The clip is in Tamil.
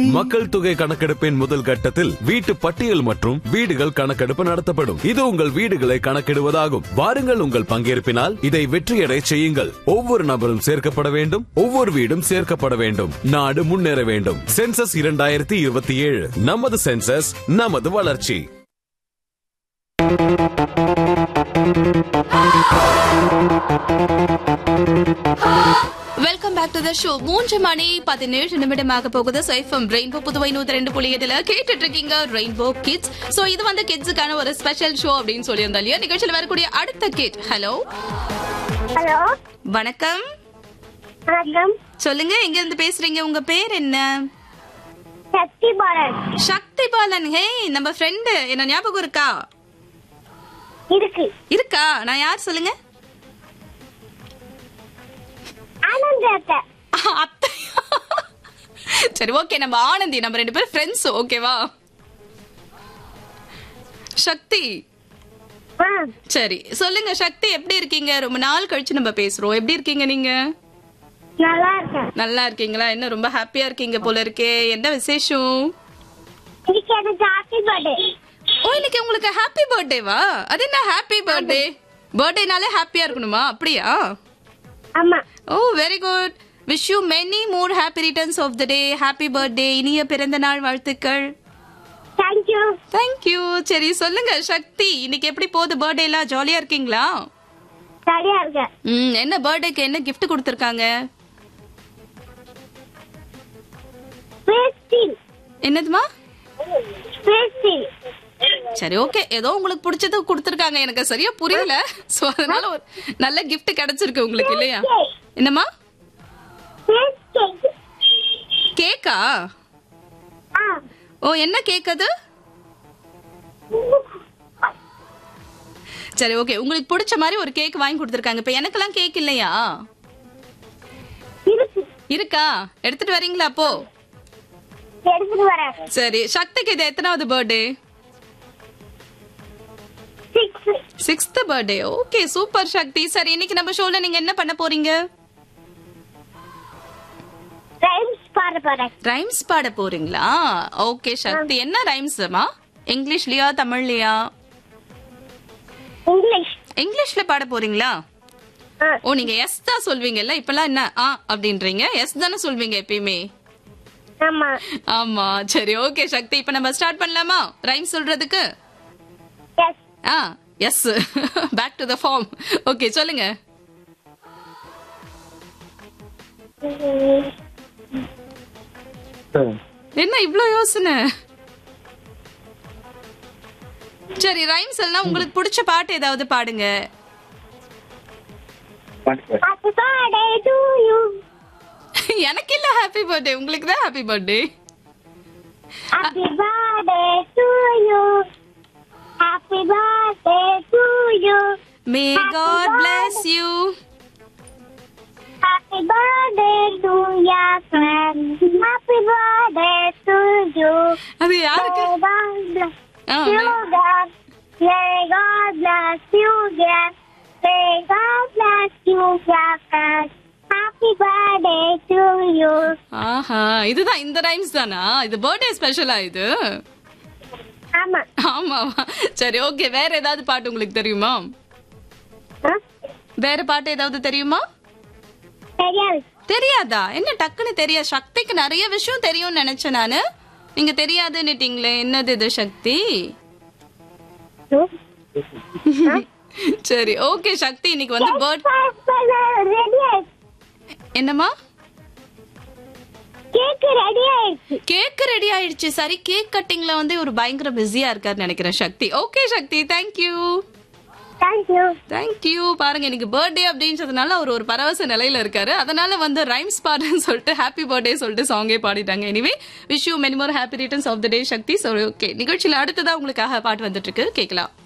மக்கள் தொகை கணக்கெடுப்பின் முதல் கட்டத்தில் வீட்டு பட்டியல் மற்றும் வீடுகள் கணக்கெடுப்பு நடத்தப்படும். இது உங்கள் வீடுகளை கணக்கிடுவதாகும். வாருங்கள், உங்கள் பங்கேற்பினால் இதை வெற்றியடை செய்யுங்கள். ஒவ்வொரு நபரும் சேர்க்கப்பட வேண்டும், ஒவ்வொரு வீடும் சேர்க்கப்பட வேண்டும். நாடு முன்னேற வேண்டும். சென்சஸ் 2027. நமது சென்சஸ், நமது வளர்ச்சி. Welcome back to the show. 3 மணி 17 நிமிடமாக போகுது. எஃப்எம் ரெயின்போ புதுவை 102.8 கேட்டுட்டு இருக்கீங்க ரெயின்போ கிட்ஸ். சோ இது வந்து கிட்ஸுக்கான ஒரு ஸ்பெஷல் ஷோ அப்படின்னு சொல்லியிருந்தோம் இல்லையா? நிகழ்ச்சியில் வரக்கூடிய அடுத்த கிட். ஹலோ ஹலோ, வணக்கம். வணக்கம். சொல்லுங்க, எங்க இருந்து பேசுறீங்க? உங்க பேர் என்ன? சக்தி பாலன். சக்தி பாலன். ஹே, நம்ம ஃப்ரெண்டு. என்ன ஞாபகம் இருக்கா? இருக்கா? நான் யார் சொல்லுங்க? அத்தை. சரி, ஓகே, நம்ம ஆனந்தி. நம்ம 2 பேரும் ஃப்ரெண்ட்ஸ். ஓகேவா? சக்தி. சரி, சொல்லுங்க சக்தி, எப்படி இருக்கீங்க? ரொம்ப நாள் கழிச்சு நம்ம பேசுறோம். எப்படி இருக்கீங்க நீங்க? நல்லா இருக்கேன். நல்லா இருக்கீங்களா? என்ன ரொம்ப ஹாப்பியா இருக்கீங்க போல இருக்கே. என்ன விசேஷம்? இன்னைக்கு எனக்கு ஹாப்பி பர்த்டே. ஓ, இன்னைக்கு உங்களுக்கு ஹாப்பி பர்த்டேவா? அது என்ன ஹாப்பி பர்த்டே? பர்த்டேனாலே ஹாப்பியா இருக்கணுமா? அப்படியா? ஆமா. ஓ, very good. Wish you many more happy returns of the day. Happy birthday. இனிய பிறந்த நாள் வாழ்த்துக்கள். Thank you. Thank you. சரி, சொல்லுங்க சக்தி, இன்னைக்கு எப்படி போகுது? பர்த்டே எல்லாம் ஜாலியா இருக்கீங்களா? சரியா இருக்கேன். என்ன பர்த்டேக்கு என்ன கிஃப்ட் கொடுத்திருக்காங்க? என்னதுமா? சரி, ஓகே, ஏதோ உங்களுக்கு பிடிச்சது கொடுத்திருக்காங்க. எனக்கு சரியா புரியல. சோ அதனால ஒரு நல்ல gift கிடைச்சிருக்கு உங்களுக்கு இல்லையா? என்னம்மா? கேக்கா? ஓ, என்ன கேக் அது? சரி, ஓகே, உங்களுக்கு பிடிச்ச மாதிரி ஒரு கேக் வாங்கி கொடுத்திருக்காங்க. இப்ப எனக்கெல்லாம் கேக் இல்லையா? இருக்கா? எடுத்துட்டு வரீங்களா அப்போ? சரி, சக்திக்கு இது எத்தனாவது birthday? 6th birthday. Okay, super சக்தி. சரி, இன்னைக்கு நம்ம ஷோல நீங்க என்ன பண்ண போறீங்க? ரைம்ஸ் பாட போறீங்களா? ஓகே சக்தி, என்ன ரைம்ஸ்மா? இங்கிலீஷ்லயா தமிழ்லயா? இங்கிலீஷ்ல பாட போறீங்களா? ஓ, நீங்க எஸ் தான் சொல்வீங்கல்ல. இப்பெல்லாம் என்ன அப்படின்றீங்க? எஸ் தானே சொல்வீங்க எப்பயுமே. ஆமா. சரி, ஓகே சக்தி, இப்ப நம்ம ஸ்டார்ட் பண்ணலாமா ரைம் சொல்றதுக்கு? S. Back to the form. Okay, சொல்லுங்க. என்ன இவ்ளோ யோசனை? சரி, ரைம்ஸ் எல்லாம் உங்களுக்கு பிடிச்ச பாட்டு ஏதாவது பாடுங்க. எனக்கு இல்ல ஹாப்பி பர்த்டே, உங்களுக்கு தான் happy birthday. Happy birthday to you. Happy birthday to you. May God bless you. Happy birthday to your friend. Happy birthday to you. அது யாருக்கு? May God bless you, dear. May God bless you, dear friend. Happy birthday to you. ஆஹா, இதுதான் இந்த ரைம்ஸ் தானா? இது பர்த்டே ஸ்பெஷலா இது? ஆமா. ஆமாவா? சரி, ஓகே, வேற ஏதாவது பாட்டு உங்களுக்கு தெரியுமா? வேற பாட்டு ஏதாவது தெரியுமா? தெரியாதா? என்ன டக்குன்னு தெரியாது? சக்திக்கு நிறைய விஷயம் தெரியும்னு நினைச்சேன் நானு. நீங்க தெரியாதுன்னுட்டீங்களே. என்னது இது சக்தி? சரி, ஓகே சக்தி, இன்னைக்கு வந்து என்னமா? கேக் ரெடி ஆயிடுச்சு. சரி, கேக் கட்டிங்ல வந்து ஒரு பயங்கர பிஸியா இருக்காரு நினைக்கிறேன் சக்தி. ஓகே சக்தி, தேங்க்யூ. தேங்க்யூ. பாருங்க, இன்னைக்கு பர்த்டே அப்படின்றதுனால அவர் ஒரு பரவச நிலையில இருக்காரு. அதனால வந்து ரைம்ஸ் பாடுன்னு சொல்லிட்டு ஹாப்பி பர்த்டே சொல்லிட்டு சாங்கே பாடிட்டாங்க. Anyway, wish you many more happy returns of the டே சக்தி. சரி, ஓகே, நிகழ்ச்சியில அடுத்ததா உங்களுக்காக பாட்டு வந்துட்டு இருக்கு, கேட்கலாம்.